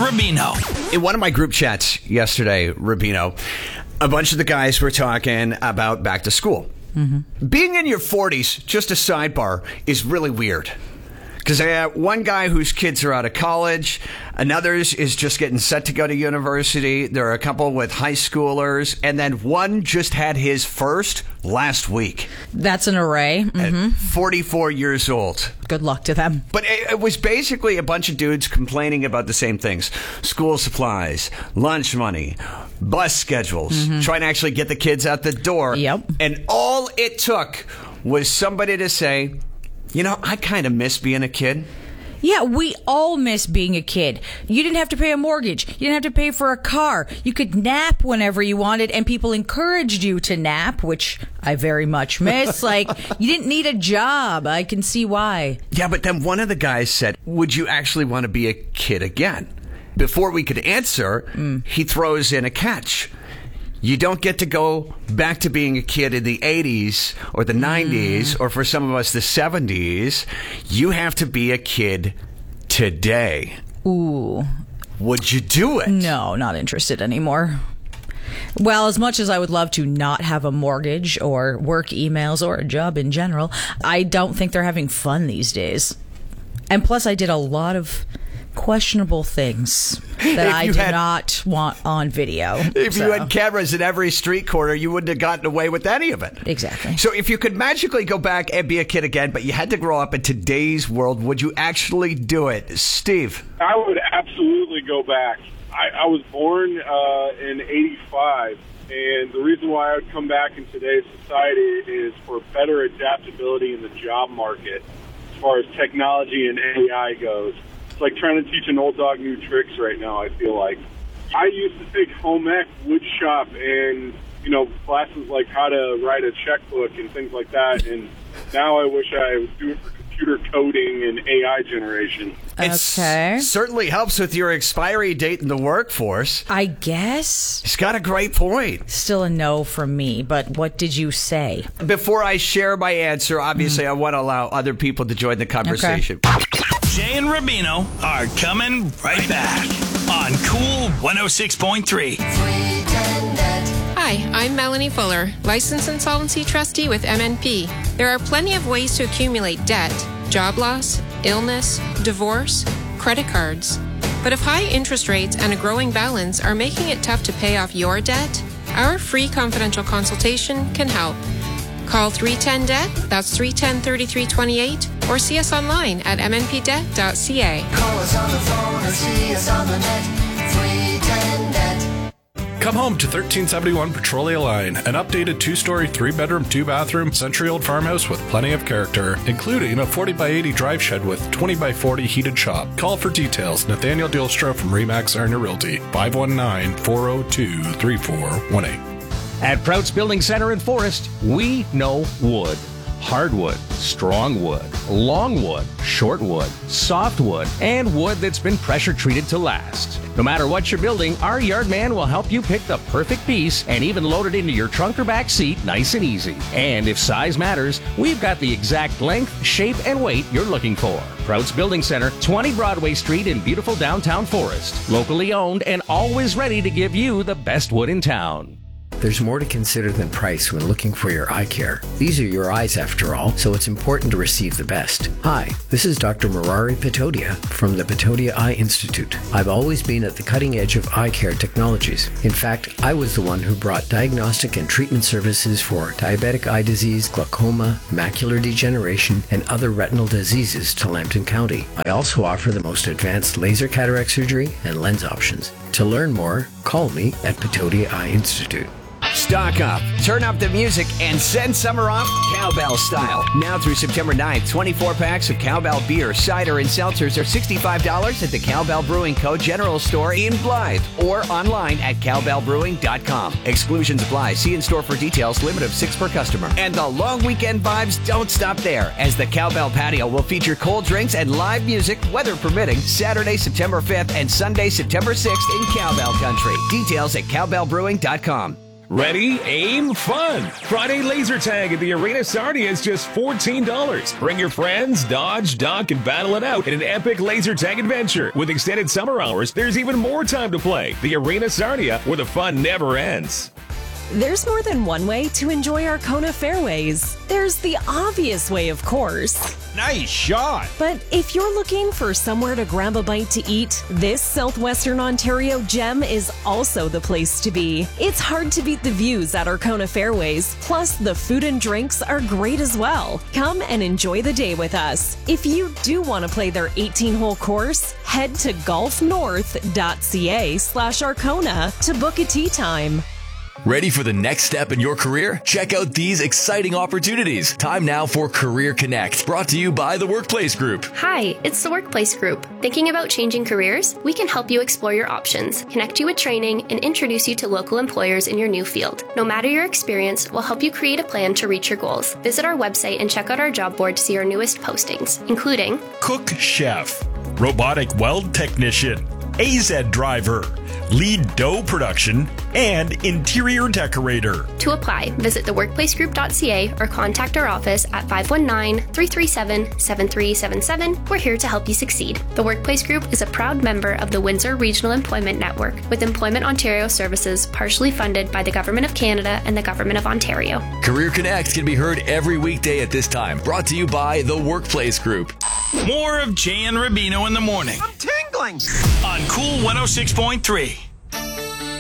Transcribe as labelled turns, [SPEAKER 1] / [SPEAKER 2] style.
[SPEAKER 1] Rubino.
[SPEAKER 2] In one of my group chats yesterday, Rubino, a bunch of the guys were talking about back to school. Mm-hmm. Being in your 40s, just a sidebar, is really weird. Because I have one guy whose kids are out of college, another's is just getting set to go to university. There are a couple with high schoolers, and then one just had his first last week.
[SPEAKER 3] That's an array. Mm-hmm.
[SPEAKER 2] At 44 years old.
[SPEAKER 3] Good luck to them.
[SPEAKER 2] But it was basically a bunch of dudes complaining about the same things. School supplies, lunch money, bus schedules, trying to actually get the kids out the door.
[SPEAKER 3] Yep.
[SPEAKER 2] And all it took was somebody to say, you know, I kind of miss being a kid.
[SPEAKER 3] Yeah, we all miss being a kid. You didn't have to pay a mortgage. You didn't have to pay for a car. You could nap whenever you wanted, and people encouraged you to nap, which I very much miss. Like, you didn't need a job. I can see why.
[SPEAKER 2] Yeah, but then one of the guys said, would you actually want to be a kid again? Before we could answer, he throws in a catch. You don't get to go back to being a kid in the 80s or the 90s or for some of us the 70s. You have to be a kid today.
[SPEAKER 3] Ooh.
[SPEAKER 2] Would you do it?
[SPEAKER 3] No, not interested anymore. Well, as much as I would love to not have a mortgage or work emails or a job in general, I don't think they're having fun these days. And plus, I did a lot of questionable things that I did not want on video.
[SPEAKER 2] If you had cameras in every street corner, you wouldn't have gotten away with any of it.
[SPEAKER 3] Exactly.
[SPEAKER 2] So if you could magically go back and be a kid again, but you had to grow up in today's world, would you actually do it? Steve?
[SPEAKER 4] I would absolutely go back. I was born in 85, and the reason why I would come back in today's society is for better adaptability in the job market as far as technology and AI goes. It's like trying to teach an old dog new tricks right now, I feel like. I used to take home ec, wood shop, and, you know, classes like how to write a checkbook and things like that. And now I wish I was doing it for computer coding and AI generation.
[SPEAKER 3] Okay.
[SPEAKER 2] It certainly helps with your expiry date in the workforce.
[SPEAKER 3] I guess.
[SPEAKER 2] He's got a great point.
[SPEAKER 3] Still a no from me, but what did you say?
[SPEAKER 2] Before I share my answer, obviously I want to allow other people to join the conversation.
[SPEAKER 3] Okay.
[SPEAKER 1] Jay and Rubino are coming right back on Cool 106.3.
[SPEAKER 5] Hi, I'm Melanie Fuller, licensed insolvency trustee with MNP. There are plenty of ways to accumulate debt: job loss, illness, divorce, credit cards. But if high interest rates and a growing balance are making it tough to pay off your debt, our free confidential consultation can help. Call 310-DEBT, that's 310-3328, or see us online at mnpdebt.ca.
[SPEAKER 6] Call us on the phone or see us on the net, 310-DEBT.
[SPEAKER 7] Come home to 1371 Petrolia Line, an updated 2-story, 3-bedroom, 2-bathroom, century-old farmhouse with plenty of character, including a 40x80 drive shed with 20x40 heated shop. Call for details. Nathaniel Dilstra from Remax Arna Realty, 519-402-3418.
[SPEAKER 8] At Prouts Building Center in Forest, we know wood. Hardwood, strong wood, long wood, short wood, soft wood, and wood that's been pressure treated to last. No matter what you're building, our yard man will help you pick the perfect piece and even load it into your trunk or back seat nice and easy. And if size matters, we've got the exact length, shape, and weight you're looking for. Prouts Building Center, 20 Broadway Street in beautiful downtown Forest. Locally owned and always ready to give you the best wood in town.
[SPEAKER 9] There's more to consider than price when looking for your eye care. These are your eyes after all, so it's important to receive the best. Hi, this is Dr. Murari Patodia from the Patodia Eye Institute. I've always been at the cutting edge of eye care technologies. In fact, I was the one who brought diagnostic and treatment services for diabetic eye disease, glaucoma, macular degeneration, and other retinal diseases to Lambton County. I also offer the most advanced laser cataract surgery and lens options. To learn more, call me at Patodia Eye Institute.
[SPEAKER 2] Stock up, turn up the music, and send summer off Cowbell style. Now through September 9th, 24 packs of Cowbell beer, cider, and seltzers are $65 at the Cowbell Brewing Co. General Store in Blythe or online at cowbellbrewing.com. Exclusions apply. See in store for details. Limit of 6 per customer. And the long weekend vibes don't stop there, as the Cowbell Patio will feature cold drinks and live music, weather permitting, Saturday, September 5th and Sunday, September 6th in Cowbell Country. Details at cowbellbrewing.com.
[SPEAKER 8] Ready, aim, fun. Friday laser tag at the Arena Sarnia is just $14. Bring your friends, dodge, duck, and battle it out in an epic laser tag adventure. With extended summer hours, there's even more time to play. The Arena Sarnia, where the fun never ends.
[SPEAKER 10] There's more than one way to enjoy Arkona fairways. There's the obvious way, of course.
[SPEAKER 1] Nice shot.
[SPEAKER 10] But if you're looking for somewhere to grab a bite to eat, this Southwestern Ontario gem is also the place to be. It's hard to beat the views at Arkona fairways, plus the food and drinks are great as well. Come and enjoy the day with us. If you do want to play their 18-hole course, head to golfnorth.ca/Arkona to book a tee time.
[SPEAKER 11] Ready for the next step in your career? Check out these exciting opportunities. Time now for Career Connect, brought to you by the Workplace Group.
[SPEAKER 12] Hi, it's the Workplace Group. Thinking about changing careers? We can help you explore your options, connect you with training, and introduce you to local employers in your new field. No matter your experience, we'll help you create a plan to reach your goals. Visit our website and check out our job board to see our newest postings, including
[SPEAKER 1] Cook Chef, Robotic Weld Technician, AZ Driver, Lead Dough Production, and Interior Decorator.
[SPEAKER 12] To apply, visit theworkplacegroup.ca or contact our office at 519-337-7377. We're here to help you succeed. The Workplace Group is a proud member of the Windsor Regional Employment Network, with Employment Ontario services partially funded by the Government of Canada and the Government of Ontario.
[SPEAKER 11] Career Connect can be heard every weekday at this time, brought to you by the Workplace Group.
[SPEAKER 1] More of Jay and Rubino in the morning.
[SPEAKER 6] I'm tingling.
[SPEAKER 1] On Cool 106.3.